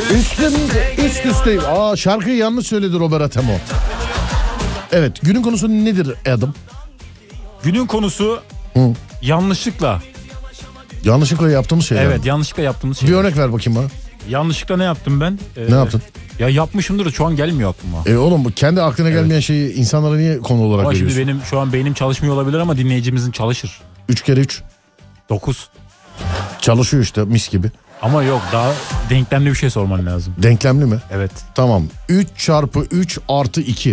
Üst üsteyim. Şarkıyı yanlış söyledi Robert Atemo. Evet, günün konusu nedir Adam? Günün konusu yanlışlıkla. Yanlışlıkla yaptığımız şeyler. Evet, yanlışlıkla yaptığımız şeyler. Bir örnek ver bakayım bana. Yanlışlıkla ne yaptım ben? Ne yaptın? Ya yapmışımdır da şu an gelmiyor aklıma. Oğlum bu kendi aklına gelmeyen şeyi insanlara niye konu olarak ama veriyorsun? Şimdi benim şu an beynim çalışmıyor olabilir ama dinleyicimizin çalışır. 3 kere 3. 9. Çalışıyor işte mis gibi. Ama yok, daha denklemli bir şey sorman lazım. Denklemli mi? Evet. Tamam. 3 çarpı 3 artı 2. 3,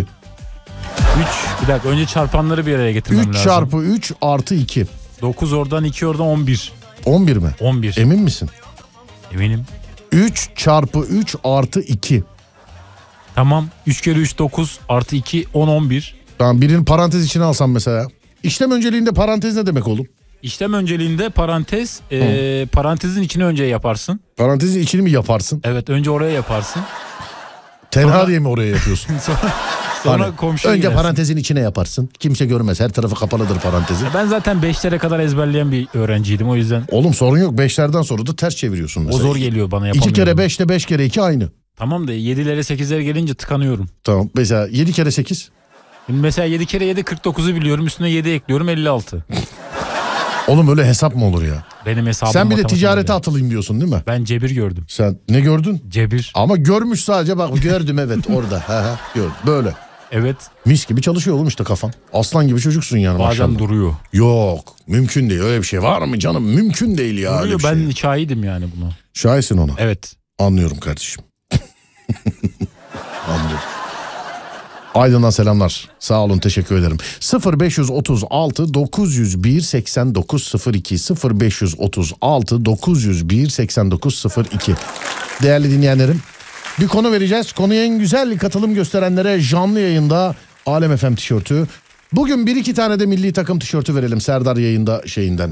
bir dakika, önce çarpanları bir araya getirmem 3 lazım. 3 çarpı 3 artı 2. 9 oradan 2 oradan 11. 11 mi? 11. Emin misin? Eminim. 3 çarpı 3 artı 2. Tamam. 3 kere 3 9 artı 2 10 11. Tamam, birini parantez içine alsam mesela. İşlem önceliğinde parantez ne demek oğlum? İşlem önceliğinde parantez, parantezin içine önce yaparsın. Parantezin içini mi yaparsın? Evet, önce oraya yaparsın. Tenha diye mi oraya yapıyorsun? Sonra Hani, komşuya önce gidersin. parantezin içine yaparsın. Kimse görmez. Her tarafı kapalıdır parantezin. Ben zaten 5'lere kadar ezberleyen bir öğrenciydim, o yüzden. Oğlum sorun yok. 5'lerden sonra da ters çeviriyorsun mesela. O zor geliyor bana, yapamıyorum. 2 kere 5 ile 5 kere 2 aynı. Tamam da 7'lere 8'lere gelince tıkanıyorum. Tamam. Mesela 7 kere 8. Şimdi mesela 7 kere 7 49'u biliyorum, üstüne 7 ekliyorum 56. Oğlum öyle hesap mı olur ya? Benim hesabım Sen bir de matematik ticarete öyle. atılayım diyorsun değil mi? Ben cebir gördüm. Sen ne gördün? Cebir. Ama görmüş sadece, bak gördüm evet orada. Gördüm. Böyle. Evet. Mis gibi çalışıyor oğlum işte kafan. Aslan gibi çocuksun yani Bazen maşallah. duruyor. Yok mümkün değil, öyle bir şey var mı canım? Mümkün değil ya. Duruyor, ben ben şahidim yani buna. Şahitsin ona. Evet. Anlıyorum kardeşim. Anlıyorum. Aydın'dan selamlar. Sağ olun, teşekkür ederim. 0536 901 8902 0536 901 8902. Değerli dinleyenlerim, bir konu vereceğiz. Konuya en güzel katılım gösterenlere canlı yayında Alem FM tişörtü. Bugün 1-2 tane de milli takım tişörtü verelim Serdar yayında şeyinden.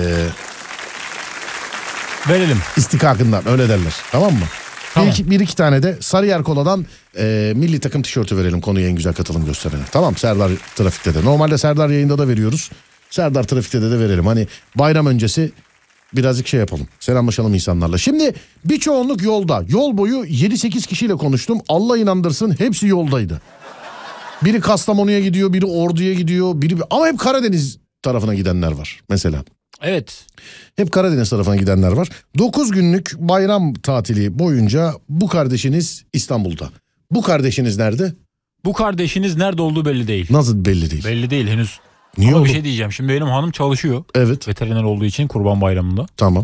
Verelim. İstikakından öyle derler, tamam mı? Tamam. Bir iki tane de Sarıyer Kola'dan milli takım tişörtü verelim konuya en güzel katılım gösterene. Tamam, Serdar Trafik'te de. Normalde Serdar yayında da veriyoruz. Serdar Trafik'te de verelim. Hani bayram öncesi birazcık şey yapalım. Selamlaşalım insanlarla. Şimdi bir çoğunluk yolda. Yol boyu 7-8 kişiyle konuştum. Allah inandırsın hepsi yoldaydı. Biri Kastamonu'ya gidiyor, biri Ordu'ya gidiyor, ama hep Karadeniz tarafına gidenler var mesela. Evet. Hep Karadeniz tarafına gidenler var. 9 günlük bayram tatili boyunca bu kardeşiniz İstanbul'da. Bu kardeşiniz nerede? Bu kardeşiniz nerede olduğu belli değil. Nasıl belli değil? Belli değil henüz. Niye Ama oğlum? bir şey diyeceğim. Şimdi benim hanım çalışıyor. Evet. Veteriner olduğu için Kurban Bayramı'nda. Tamam.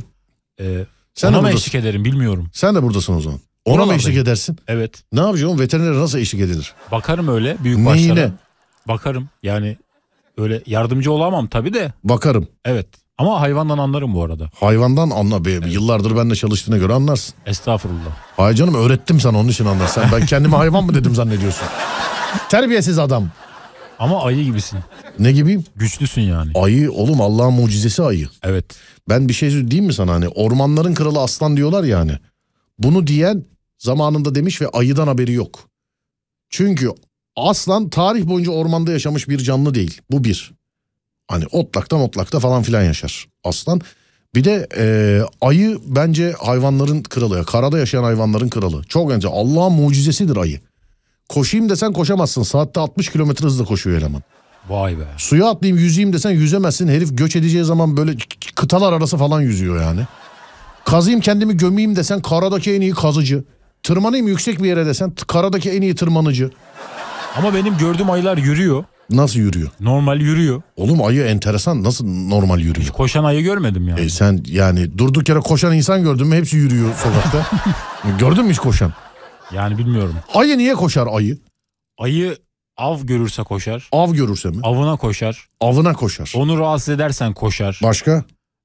Sen Ona de mı buradasın. eşlik ederim bilmiyorum. Sen de buradasın o zaman. Ona mı Buralardayım. eşlik edersin? Evet. Ne yapacaksın oğlum? Veterinere nasıl eşlik edilir? Bakarım öyle büyük Neyine? başlara. Bakarım. Yani öyle yardımcı olamam tabii de. Bakarım. Evet. Ama hayvandan anlarım bu arada. Hayvandan anla be. Evet. Yıllardır benimle çalıştığına göre anlarsın. Estağfurullah. Hay canım, öğrettim sana, onun için anlarsın. Ben kendime hayvan mı dedim zannediyorsun? Terbiyesiz adam. Ama ayı gibisin. Ne gibiyim? Güçlüsün yani. Ayı oğlum, Allah'ın mucizesi ayı. Evet. Ben bir şey diyeyim mi sana, hani ormanların kralı aslan diyorlar ya hani. Bunu diyen zamanında demiş ve ayıdan haberi yok. Çünkü aslan tarih boyunca ormanda yaşamış bir canlı değil. Bu bir. Hani otlakta falan filan yaşar aslan. Bir de ayı bence hayvanların kralı. Karada yaşayan hayvanların kralı. Çok önce Allah'ın mucizesidir ayı. Koşayım desen koşamazsın. Saatte 60 kilometre hızla koşuyor eleman. Vay be. Suya atlayayım yüzeyim desen yüzemezsin. Herif göç edeceği zaman böyle kıtalar arası falan yüzüyor yani. Kazıyım kendimi gömeyim desen karadaki en iyi kazıcı. Tırmanayım yüksek bir yere desen karadaki en iyi tırmanıcı. Ama benim gördüğüm ayılar yürüyor. Nasıl yürüyor? Normal yürüyor. Oğlum ayı enteresan, nasıl normal yürüyor? Hiç koşan ayı görmedim yani. Sen yani durduk yere koşan insan gördün mü? Hepsi yürüyor sokakta. Gördün mü hiç koşan? Yani bilmiyorum. Ayı niye koşar ayı? Ayı av görürse koşar. Av görürse mi? Avına koşar. Avına koşar. Onu rahatsız edersen koşar. Başka?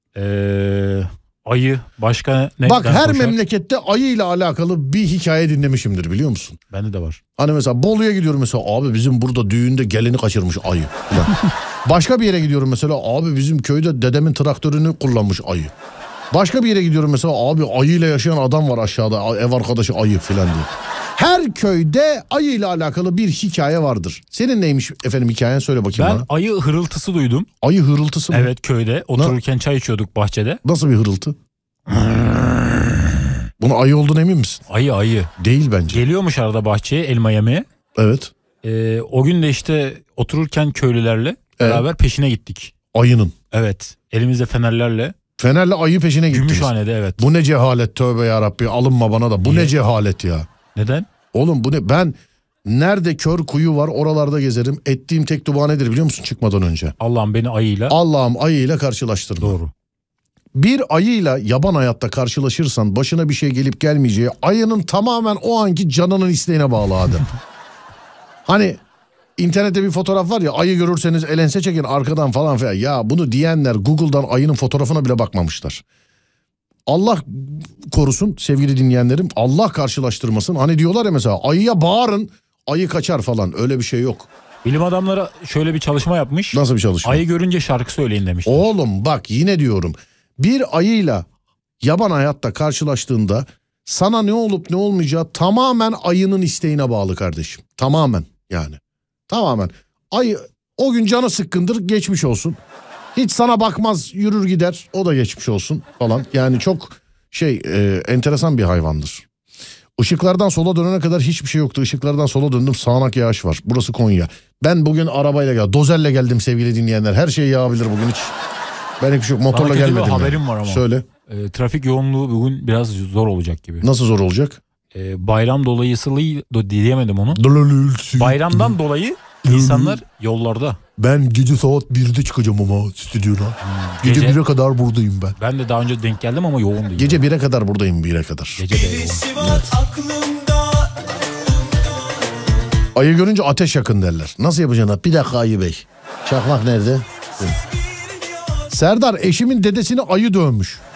Ayı başka ne? Bak her koşar? memlekette ayı ile alakalı bir hikaye dinlemişimdir, biliyor musun? Bende de var. Hani mesela Bolu'ya gidiyorum mesela, abi bizim burada düğünde gelini kaçırmış ayı. Başka bir yere gidiyorum mesela, abi bizim köyde dedemin traktörünü kullanmış ayı. Başka bir yere gidiyorum mesela, abi ayıyla yaşayan adam var aşağıda, ev arkadaşı ayı filan diye. Her köyde ayı ile alakalı bir hikaye vardır. Senin neymiş efendim hikayen, söyle bakayım Ben bana. ayı hırıltısı duydum. Ayı hırıltısı mı? Evet, köyde otururken çay içiyorduk bahçede. Nasıl bir hırıltı? Bunun ayı olduğunu emin misin? Ayı. Değil bence. Geliyormuş arada bahçeye elma yemeye. Evet. O gün de işte otururken köylülerle beraber peşine gittik. Ayının. Evet. Elimizde fenerlerle. Fenerle ayı peşine gittiniz. Gümüşhane'de evet. Bu ne cehalet, tövbe yarabbi, alınma bana da. Bu Niye? ne cehalet ya. Neden? Oğlum bu ne? Ben nerede kör kuyu var oralarda gezerim. Ettiğim tek dua nedir biliyor musun çıkmadan önce? Allah'ım beni ayıyla. Allah'ım ayıyla karşılaştırma. Doğru. Bir ayıyla yaban hayatta karşılaşırsan başına bir şey gelip gelmeyeceği ayının tamamen o anki canının isteğine bağlı Adem. Hani internette bir fotoğraf var ya, ayı görürseniz elense çekin arkadan falan filan. Ya bunu diyenler Google'dan ayının fotoğrafına bile bakmamışlar. Allah korusun sevgili dinleyenlerim, Allah karşılaştırmasın. Hani diyorlar ya mesela ayıya bağırın ayı kaçar falan, öyle bir şey yok. Bilim adamları şöyle bir çalışma yapmış. Nasıl bir çalışma? Ayı görünce şarkı söyleyin demişler. Oğlum bak yine diyorum, bir ayıyla yaban hayatta karşılaştığında sana ne olup ne olmayacağı tamamen ayının isteğine bağlı kardeşim. Tamamen yani. Tamamen. Ayı o gün canı sıkkındır, geçmiş olsun. Hiç sana bakmaz, yürür gider, o da geçmiş olsun falan. Yani çok enteresan bir hayvandır. Işıklardan sola dönene kadar hiçbir şey yoktu. Işıklardan sola döndüm, sağanak yağış var. Burası Konya. Ben bugün arabayla geldim. Dozerle geldim sevgili dinleyenler. Her şey yağabilir bugün hiç. Ben hiç yok, motorla gelmedim. Sana kötü bir haberim var ama. Söyle. Trafik yoğunluğu bugün biraz zor olacak gibi. Nasıl zor olacak? Bayram dolayısıyla diyemedim onu. Bayramdan dolayı insanlar yollarda. Ben gece saat 1'de çıkacağım ama stüdyoda. Gece 1'e kadar buradayım ben. Ben de daha önce denk geldim ama yoğundu. Gece 1'e kadar buradayım, 1'e kadar. Gece de yoğun. Evet. Ayı görünce ateş yakın derler. Nasıl yapacaksın? Bir dakika Ayı Bey. Çakmak nerede? Serdar, eşimin dedesini ayı dövmüş.